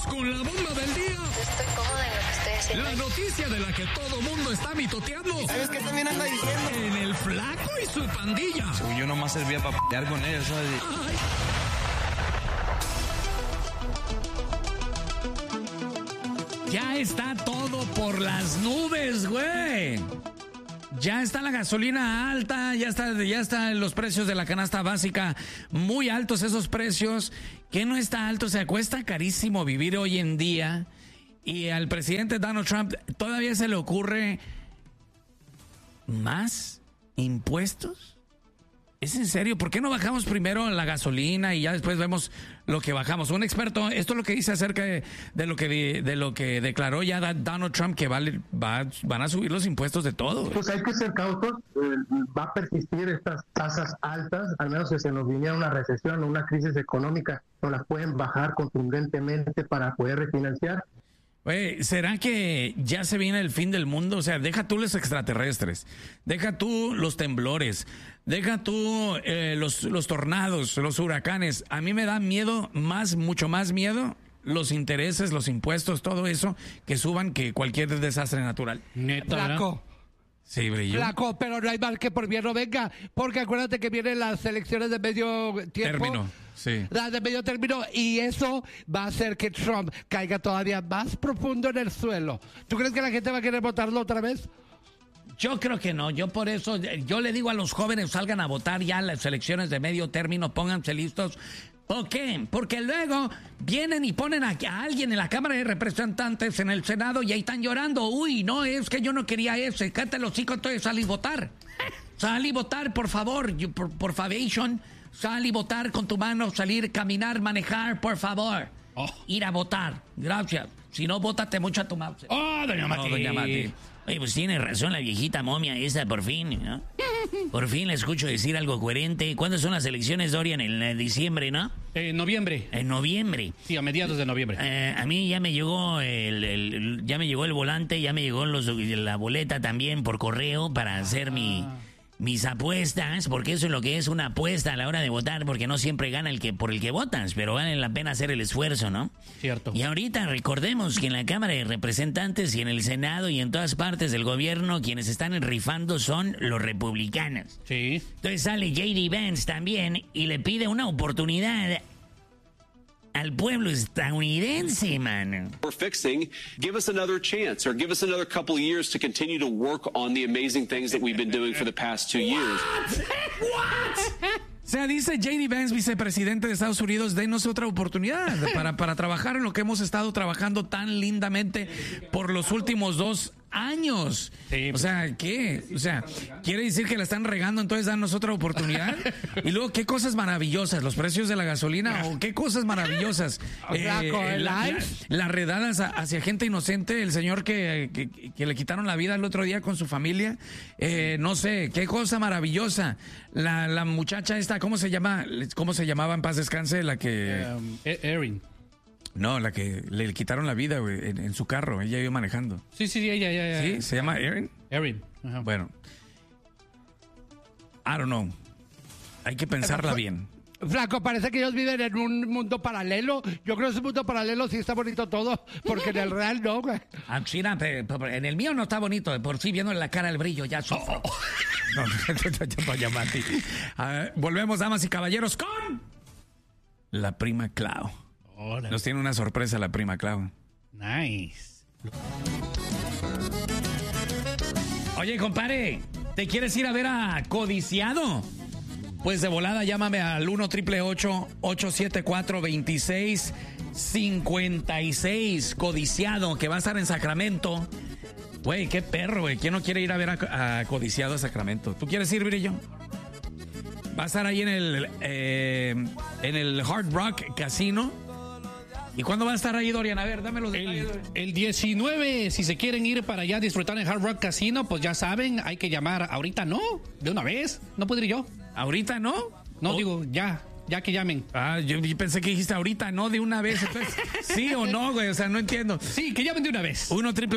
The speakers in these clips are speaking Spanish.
con la bomba del día. Estoy cómoda en lo que estoy haciendo. La noticia de la que todo mundo está mitoteando. ¿Sabes qué también anda diciendo? En el Flaco y su pandilla. Yo nomás servía para pelear con ellos, ¿sabes? Ya está todo por las nubes, güey. Ya está la gasolina alta, ya están los precios de la canasta básica muy altos, esos precios. ¿Qué no está alto? O sea, cuesta carísimo vivir hoy en día. Y al presidente Donald Trump todavía se le ocurre más impuestos. ¿Es en serio? ¿Por qué no bajamos primero la gasolina y ya después vemos lo que bajamos? Un experto, esto es lo que dice acerca de lo que declaró ya Donald Trump, que van a subir los impuestos de todo. Pues hay que ser cautos, va a persistir estas tasas altas, al menos que se nos viniera una recesión o una crisis económica, no las pueden bajar contundentemente para poder refinanciar. Oye, ¿será que ya se viene el fin del mundo? O sea, deja tú los extraterrestres, deja tú los temblores, deja tú los tornados, los huracanes. A mí me da miedo, mucho más miedo, los intereses, los impuestos, todo eso, que suban que cualquier desastre natural. Neta, Flaco. Sí, brillo. Flaco, pero no hay mal que por bien no venga, porque acuérdate que vienen las elecciones de medio tiempo. Término, sí. Las de medio término, y eso va a hacer que Trump caiga todavía más profundo en el suelo. ¿Tú crees que la gente va a querer votarlo otra vez? Yo creo que no, yo por eso, yo le digo a los jóvenes, salgan a votar ya en las elecciones de medio término, pónganse listos. ¿Por qué? Porque luego vienen y ponen a alguien en la Cámara de Representantes, en el Senado, y ahí están llorando. Uy, no, es que yo no quería ese. Cállate los hijos, entonces sal y votar. Sal y votar, por favor, por favation. Sal y votar con tu mano, salir, caminar, manejar, por favor. Ir a votar. Gracias. Si no, bótate mucho a tu mouse. Doña Mati. Doña Mati. Oye, pues tiene razón la viejita momia esa, por fin, ¿no? Por fin la escucho decir algo coherente. ¿Cuándo son las elecciones, Dorian? En diciembre, ¿no? En noviembre. En noviembre. Sí, a mediados de noviembre. A mí ya me llegó ya me llegó el volante, ya me llegó la boleta también por correo para hacer mis apuestas, porque eso es lo que es una apuesta a la hora de votar, porque no siempre gana por el que votas, pero vale la pena hacer el esfuerzo, ¿no? Cierto. Y ahorita recordemos que en la Cámara de Representantes y en el Senado y en todas partes del gobierno, quienes están rifando son los republicanos. Sí. Entonces sale J.D. Vance también y le pide una oportunidad al pueblo estadounidense, man. We're fixing, give us another chance or give us another couple of years to continue to work on the amazing things that we've been doing for the past 2 years. O sea, dice J.D. Vance, vicepresidente de Estados Unidos, denos otra oportunidad para trabajar en lo que hemos estado trabajando tan lindamente por los últimos 2 años. Sí. O sea, ¿qué? O sea, ¿quiere decir que la están regando, entonces danos otra oportunidad? Y luego, ¿qué cosas maravillosas? ¿Los precios de la gasolina? ¿O qué cosas maravillosas? Las redadas hacia gente inocente, el señor que le quitaron la vida el otro día con su familia. No sé, qué cosa maravillosa. La muchacha esta, ¿cómo se llama? ¿Cómo se llamaba, en paz descanse? La que... Erin. No, la que le quitaron la vida, güey, en su carro. Ella iba manejando. Sí, ella. ¿Sí? ¿Se llama Erin? Erin. Ajá. Bueno. I don't know. Hay que pensarla bien. Flaco, parece que ellos viven en un mundo paralelo. Yo creo que ese mundo paralelo sí está bonito todo, porque en el real no, güey. En el mío no está bonito, por sí viendo en la cara el brillo, ya sufro. No, Doña Mati. Volvemos, damas y caballeros, con la prima Clau. Órale. Nos tiene una sorpresa la prima Clau. Nice. Oye, compadre, ¿te quieres ir a ver a Codiciado? Pues de volada llámame al 1-888-874-2656. Codiciado, que va a estar en Sacramento. Güey, qué perro, güey. ¿Quién no quiere ir a ver a Codiciado a Sacramento? ¿Tú quieres ir, Brillo? Va a estar ahí en el Hard Rock Casino. ¿Y cuándo va a estar ahí, Dorian? A ver, dame los detalles. El 19, si se quieren ir para allá a disfrutar en Hard Rock Casino, pues ya saben, hay que llamar. Ahorita no, de una vez. No podría yo. ¿Ahorita no? No, digo, ya. Ya que llamen. Ah, yo pensé que dijiste ahorita, no de una vez. Entonces, sí o no, güey, o sea, no entiendo. Sí, que llamen de una vez.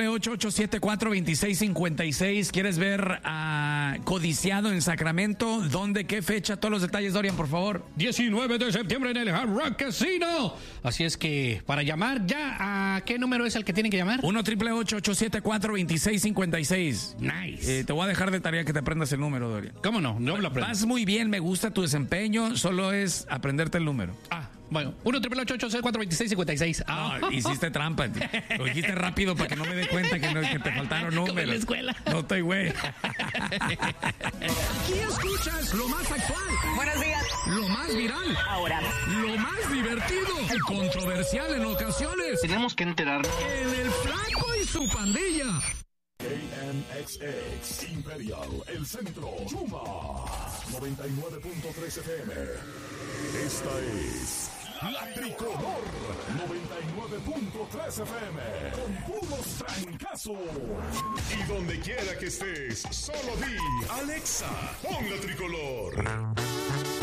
1-888-874-2656. ¿Quieres ver a Codiciado en Sacramento? ¿Dónde? ¿Qué fecha? Todos los detalles, Dorian, por favor. 19 de septiembre en el Hard Rock Casino. Así es que, para llamar ya, ¿a qué número es el que tienen que llamar? 1-888-874-2656. Nice. Te voy a dejar de tarea que te aprendas el número, Dorian. ¿Cómo no? No lo aprendo. Vas muy bien, me gusta tu desempeño, solo es aprenderte el número. Bueno, 1-888-874-2656. No, hiciste trampa. Lo dijiste rápido para que no me dé cuenta que te faltaron números. Como en la escuela. No estoy güey. Aquí escuchas lo más actual. Buenos días. Lo más viral. Ahora. Lo más divertido. Y controversial en ocasiones. Tenemos que enterar. En el Flaco y su pandilla. KNXX Imperial, El Centro, Chuma 99.3 FM. Esta es La Tricolor 99.3 FM con puros trancazos. Y donde quiera que estés, solo di Alexa, pon La Tricolor.